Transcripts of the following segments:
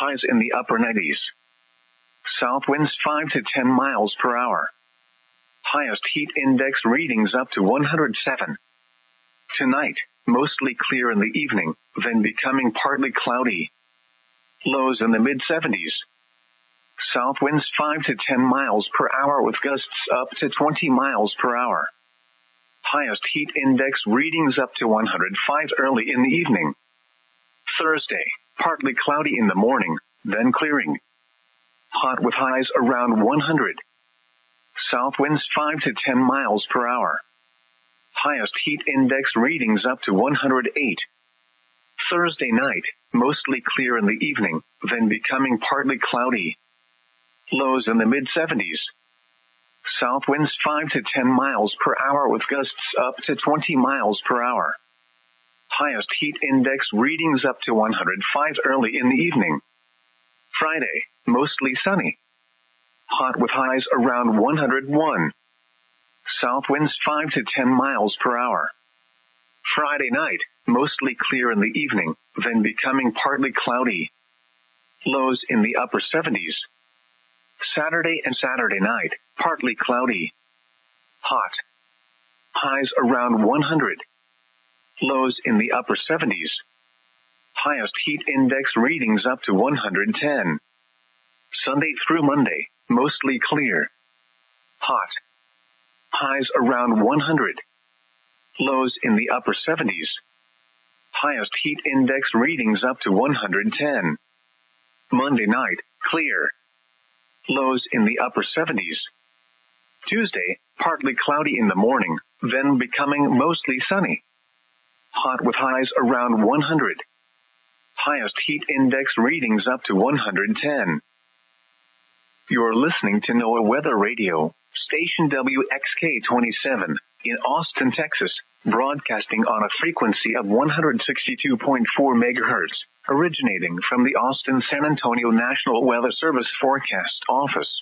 highs in the upper 90s. South winds 5 to 10 miles per hour. Highest heat index readings up to 107. Tonight, mostly clear in the evening, then becoming partly cloudy. Lows in the mid-70s. South winds 5 to 10 miles per hour with gusts up to 20 miles per hour. Highest heat index readings up to 105 early in the evening. Thursday, partly cloudy in the morning, then clearing. Hot with highs around 100. South winds 5 to 10 miles per hour. Highest heat index readings up to 108. Thursday night, mostly clear in the evening, then becoming partly cloudy. Lows in the mid-70s. South winds 5 to 10 miles per hour with gusts up to 20 miles per hour. Highest heat index readings up to 105 early in the evening. Friday, mostly sunny. Hot with highs around 101. South winds 5 to 10 miles per hour. Friday night, mostly clear in the evening, then becoming partly cloudy. Lows in the upper 70s. Saturday and Saturday night, partly cloudy. Hot. Highs around 100. Lows in the upper 70s. Highest heat index readings up to 110. Sunday through Monday, mostly clear. Hot. Highs around 100. Lows in the upper 70s. Highest heat index readings up to 110. Monday night, clear. Lows in the upper 70s. Tuesday, partly cloudy in the morning, then becoming mostly sunny. Hot with highs around 100. Highest heat index readings up to 110. You're listening to NOAA Weather Radio, station WXK-27, in Austin, Texas, broadcasting on a frequency of 162.4 megahertz, originating from the Austin-San Antonio National Weather Service Forecast Office.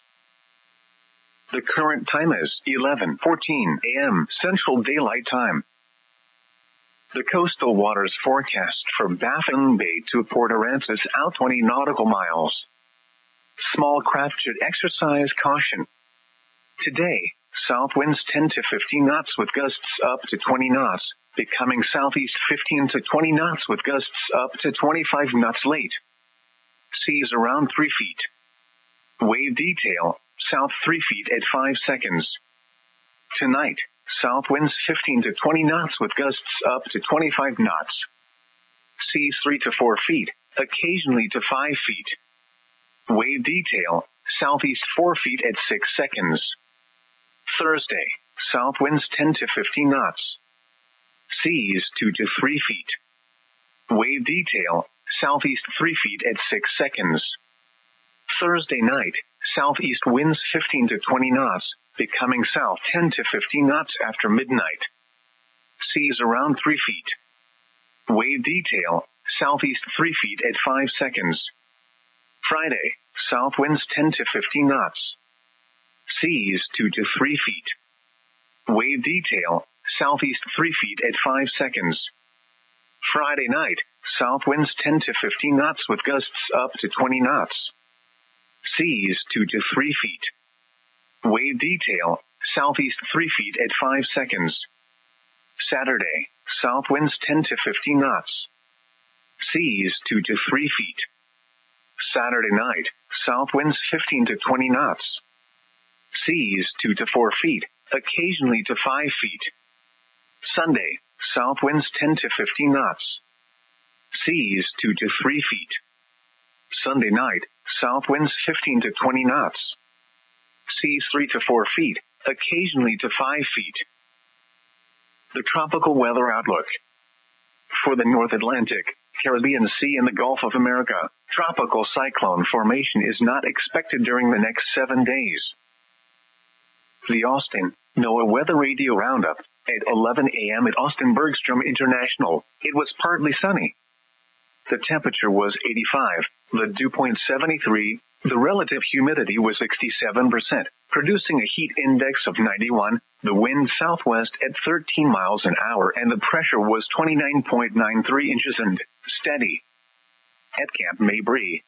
The current time is 11:14 a.m. Central Daylight Time. The coastal waters forecast for Baffin Bay to Port Aransas out 20 nautical miles. Small craft should exercise caution. Today, south winds 10 to 15 knots with gusts up to 20 knots, becoming southeast 15 to 20 knots with gusts up to 25 knots late. Seas around 3 feet. Wave detail, south 3 feet at 5 seconds. Tonight, south winds 15 to 20 knots with gusts up to 25 knots. Seas 3 to 4 feet, occasionally to 5 feet. Wave detail, southeast 4 feet at 6 seconds. Thursday, south winds 10 to 15 knots. Seas 2 to 3 feet. Wave detail, southeast 3 feet at 6 seconds. Thursday night, southeast winds 15 to 20 knots, becoming south 10 to 15 knots after midnight. Seas around 3 feet. Wave detail, southeast 3 feet at 5 seconds. Friday, south winds 10 to 15 knots. Seas 2 to 3 feet. Wave detail, southeast 3 feet at 5 seconds. Friday night, south winds 10 to 15 knots with gusts up to 20 knots. Seas 2 to 3 feet. Wave detail, southeast 3 feet at 5 seconds. Saturday, south winds 10 to 15 knots. Seas 2 to 3 feet. Saturday night, south winds 15 to 20 knots. Seas 2 to 4 feet, occasionally to 5 feet. Sunday, south winds 10 to 15 knots. Seas 2 to 3 feet. Sunday night, south winds 15 to 20 knots. Seas 3 to 4 feet, occasionally to 5 feet. The tropical weather outlook. For the North Atlantic, Caribbean Sea and the Gulf of America, tropical cyclone formation is not expected during the next 7 days. The Austin NOAA Weather Radio Roundup. At 11 a.m. at Austin Bergstrom International, it was partly sunny. The temperature was 85, the dew point 73, the relative humidity was 67%, producing a heat index of 91, the wind southwest at 13 miles an hour, and the pressure was 29.93 inches and steady. At Camp Mabry,